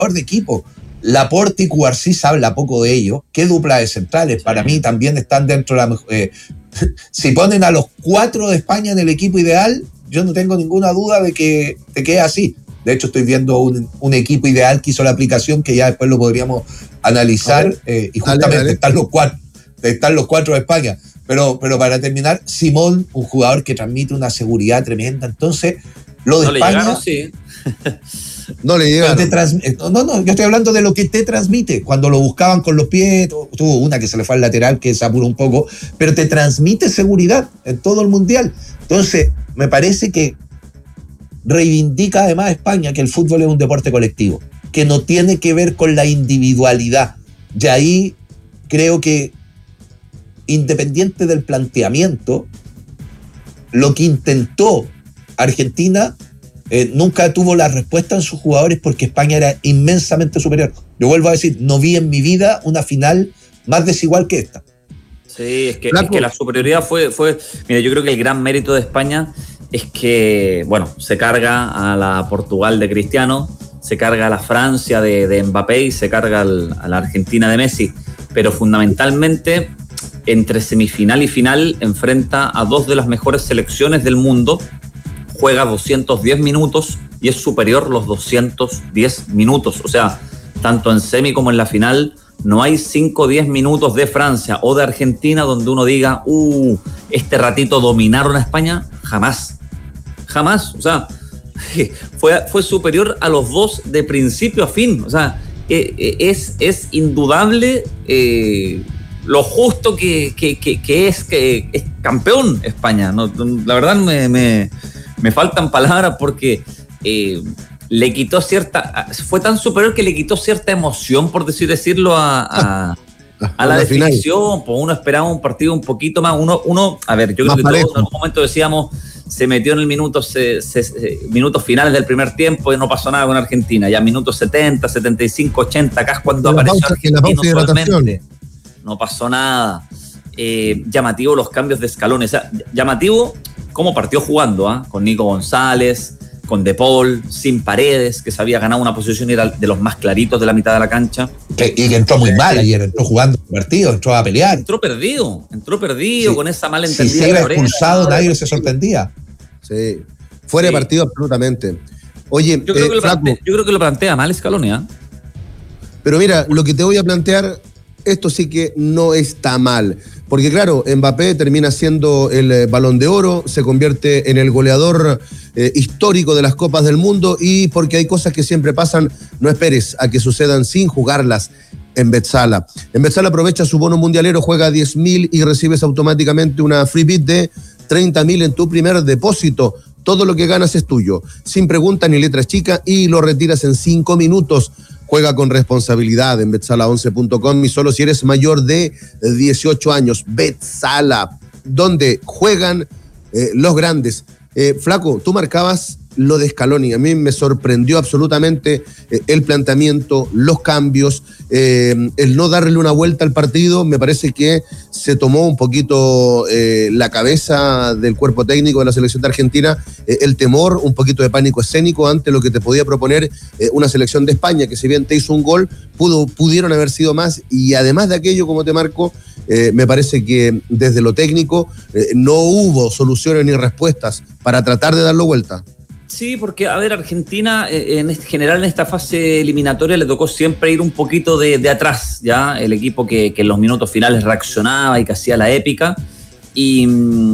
de equipo. Laporte y Cubarsí se habla poco de ellos. ¿Qué dupla de centrales? Para mí también están dentro de la mejor. Si ponen a los 4 de España en el equipo ideal, yo no tengo ninguna duda de que es así. De hecho, estoy viendo un equipo ideal que hizo la aplicación, que ya después lo podríamos analizar, y justamente están los 4 de España. Pero para terminar, Simón, un jugador que transmite una seguridad tremenda. Entonces, lo de no España... Le llegaron, sí. No le llegaron. No, yo estoy hablando de lo que te transmite. Cuando lo buscaban con los pies, tuvo una que se le fue al lateral, que se apuró un poco, pero te transmite seguridad en todo el Mundial. Entonces, me parece que reivindica además a España que el fútbol es un deporte colectivo, que no tiene que ver con la individualidad. Y ahí creo que, independiente del planteamiento, lo que intentó Argentina nunca tuvo la respuesta en sus jugadores, porque España era inmensamente superior. Yo vuelvo a decir, no vi en mi vida una final más desigual que esta. Sí, es que la superioridad fue... Mira, yo creo que el gran mérito de España es que, bueno, se carga a la Portugal de Cristiano, se carga a la Francia de Mbappé y se carga a la Argentina de Messi, pero fundamentalmente entre semifinal y final enfrenta a 2 de las mejores selecciones del mundo, juega 210 minutos y es superior los 210 minutos. O sea, tanto en semi como en la final, no hay 5 o 10 minutos de Francia o de Argentina donde uno diga, este ratito dominaron a España. Jamás. O sea, fue superior a los 2 de principio a fin. O sea, es indudable lo justo que es campeón España. No, la verdad me faltan palabras, porque le quitó fue tan superior que le quitó cierta emoción, por decirlo, a la definición. Pues uno esperaba un partido un poquito más, a ver, yo creo que todos en algún momento decíamos, se metió en el minutos finales del primer tiempo y no pasó nada con Argentina. Ya minutos 70, 75, 80, acá es cuando apareció Argentina usualmente. No pasó nada. Llamativo los cambios de Scaloni. O sea, llamativo cómo partió jugando, con Nico González, con De Paul, sin Paredes, que se había ganado una posición y era de los más claritos de la mitad de la cancha. Y que entró muy mal ayer, entró jugando el partido, entró a pelear. Entró perdido, sí, con esa mala entendida. Si se era expulsado, nadie se sorprendía. Sí, fuera de partido absolutamente. Oye, yo creo que lo plantea mal Scaloni, Pero mira, lo que te voy a plantear, esto sí que no está mal. Porque claro, Mbappé termina siendo el Balón de Oro, se convierte en el goleador histórico de las Copas del Mundo, y porque hay cosas que siempre pasan, no esperes a que sucedan sin jugarlas en Betzala. En Betzala aprovecha su bono mundialero, juega 10.000 y recibes automáticamente una free bid de 30.000 en tu primer depósito. Todo lo que ganas es tuyo, sin preguntas ni letras chicas, y lo retiras en 5 minutos. Juega con responsabilidad en Betzala11.com y solo si eres mayor de 18 años. Betzala, donde juegan los grandes. Flaco, tú marcabas lo de Scaloni. A mí me sorprendió absolutamente el planteamiento, los cambios, el no darle una vuelta al partido. Me parece que se tomó un poquito la cabeza del cuerpo técnico de la selección de Argentina, el temor, un poquito de pánico escénico ante lo que te podía proponer una selección de España, que si bien te hizo un gol, pudieron haber sido más, y además de aquello, como te marco, me parece que desde lo técnico no hubo soluciones ni respuestas para tratar de darlo vuelta. Sí, porque, a ver, Argentina en general en esta fase eliminatoria le tocó siempre ir un poquito de atrás, ¿ya? El equipo que en los minutos finales reaccionaba y que hacía la épica, y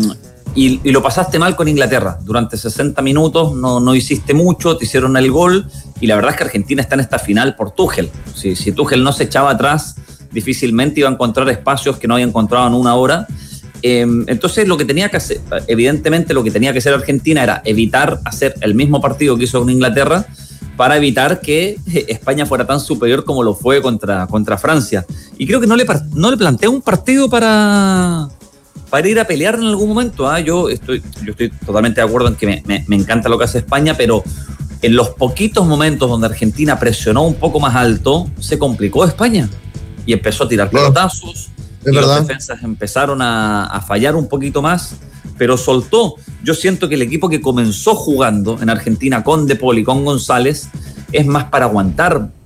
lo pasaste mal con Inglaterra. Durante 60 minutos no hiciste mucho, te hicieron el gol, y la verdad es que Argentina está en esta final por Tuchel. Si Tuchel no se echaba atrás, difícilmente iba a encontrar espacios que no había encontrado en una hora. Entonces lo que tenía que hacer, evidentemente lo que tenía que hacer Argentina era evitar hacer el mismo partido que hizo con Inglaterra, para evitar que España fuera tan superior como lo fue contra Francia. Y creo que no le plantea un partido para ir a pelear en algún momento. Yo estoy totalmente de acuerdo en que me encanta lo que hace España, pero en los poquitos momentos donde Argentina presionó un poco más alto, se complicó España y empezó a tirar pelotazos. Y las defensas empezaron a fallar un poquito más, pero soltó. Yo siento que el equipo que comenzó jugando en Argentina con De Paul y con González es más para aguantar